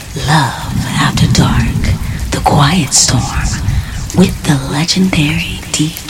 Love After Dark, The Quiet Storm, with the legendary DJ